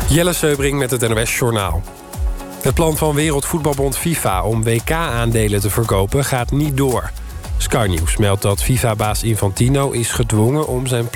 Jelle Seubring met het NOS Journaal. Het plan van Wereldvoetbalbond FIFA om WK-aandelen te verkopen gaat niet door. Sky News meldt dat FIFA-baas Infantino is gedwongen om zijn